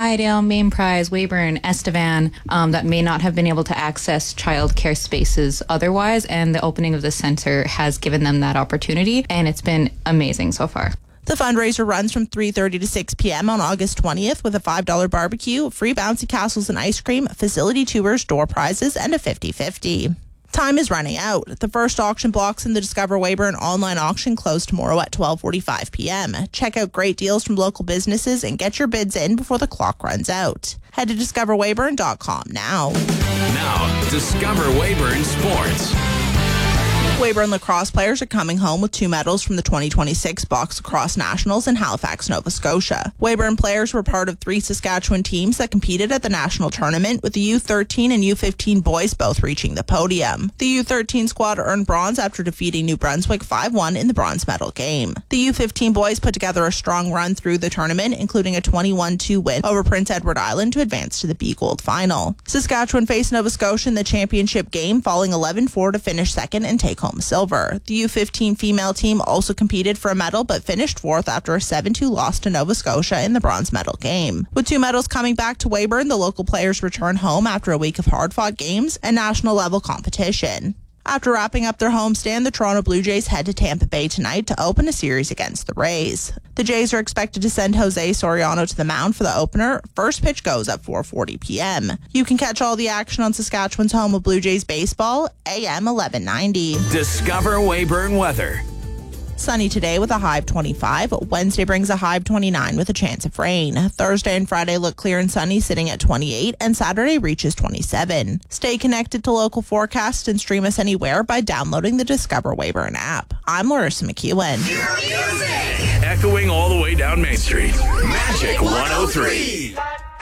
Iredale, Main Prize, Weyburn, Estevan that may not have been able to access childcare spaces otherwise, and the opening of the center has given them that opportunity, and it's been amazing so far. The fundraiser runs from 3:30 to 6 p.m. on August 20th with a $5 barbecue, free bouncy castles and ice cream, facility tours, door prizes, and a 50-50. Time is running out. The first auction blocks in the Discover Weyburn online auction close tomorrow at 12:45 p.m. Check out great deals from local businesses and get your bids in before the clock runs out. Head to discoverweyburn.com now. Now, Discover Weyburn Sports. Weyburn lacrosse players are coming home with 2 medals from the 2026 Box Lacrosse Nationals in Halifax, Nova Scotia. Weyburn players were part of 3 Saskatchewan teams that competed at the national tournament, with the U13 and U15 boys both reaching the podium. The U13 squad earned bronze after defeating New Brunswick 5-1 in the bronze medal game. The U15 boys put together a strong run through the tournament, including a 21-2 win over Prince Edward Island to advance to the B Gold final. Saskatchewan faced Nova Scotia in the championship game, falling 11-4 to finish second and take home silver. The U15 female team also competed for a medal but finished 4th after a 7-2 loss to Nova Scotia in the bronze medal game. With 2 medals coming back to Weyburn, the local players return home after a week of hard-fought games and national level competition. After wrapping up their homestand, the Toronto Blue Jays head to Tampa Bay tonight to open a series against the Rays. The Jays are expected to send Jose Soriano to the mound for the opener. First pitch goes at 4:40 p.m. You can catch all the action on Saskatchewan's home of Blue Jays baseball, AM 1190. Discover Weyburn weather. Sunny today with a high of 25. Wednesday brings a high of 29 with a chance of rain. Thursday and Friday look clear and sunny, sitting at 28, and Saturday reaches 27. Stay connected to local forecasts and stream us anywhere by downloading the Discover Weyburn app. I'm Larissa McEwen. Echoing all the way down Main Street. Magic 103.